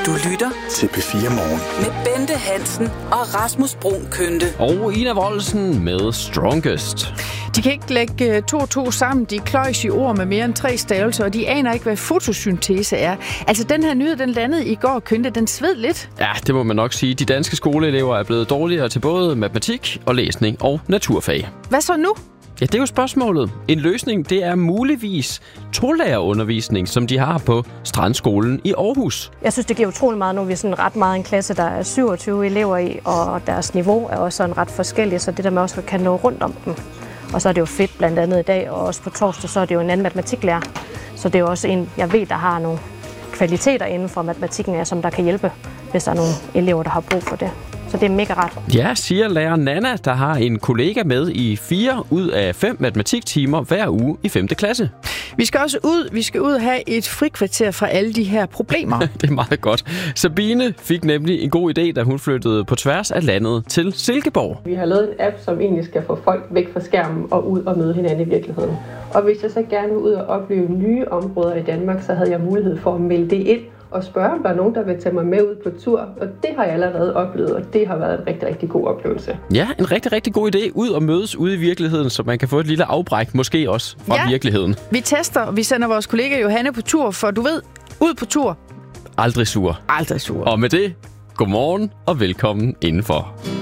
Du lytter til P4 Morgen med Bente Hansen og Rasmus Bruun Kønte. Og Ina Wollesen med Strongest. De kan ikke lægge 2 og 2 sammen. De kløjs i ord med mere end 3 stavelser, og de aner ikke, hvad fotosyntese er. Altså, den her nyhed, den landede i går, Kønte, den sved lidt. Ja, det må man nok sige. De danske skoleelever er blevet dårligere til både matematik og læsning og naturfag. Hvad så nu? Ja, det er jo spørgsmålet. En løsning, det er muligvis tolærerundervisning, som de har på Strandskolen i Aarhus. Jeg synes, det giver utrolig meget nu. Vi er sådan ret meget en klasse, der er 27 elever i, og deres niveau er også sådan ret forskelligt, så det der med også kan nå rundt om dem. Og så er det jo fedt blandt andet i dag, og også på torsdag, så er det jo en anden matematiklærer. Så det er jo også en, jeg ved, der har nogle kvaliteter inden for matematikken, som der kan hjælpe, hvis der er nogle elever, der har brug for det. Så det er mega rart. Ja, siger lærer Nana, der har en kollega med i 4 ud af 5 matematiktimer hver uge i 5. klasse. Vi skal også ud og have et frikvarter fra alle de her problemer. Det er meget godt. Sabine fik nemlig en god idé, da hun flyttede på tværs af landet til Silkeborg. Vi har lavet en app, som egentlig skal få folk væk fra skærmen og ud og møde hinanden i virkeligheden. Og hvis jeg så gerne vil ud og opleve nye områder i Danmark, så havde jeg mulighed for at melde det ind og spørge, om der er nogen, der vil tage mig med ud på tur. Og det har jeg allerede oplevet, og det har været en rigtig, rigtig god oplevelse. Ja, en rigtig, rigtig god idé. Ud og mødes ude i virkeligheden, så man kan få et lille afbræk, måske også fra virkeligheden. Vi tester, og vi sender vores kollega Johanne på tur, for du ved, ud på tur. Aldrig sur. Aldrig sur. Og med det, godmorgen og velkommen indenfor.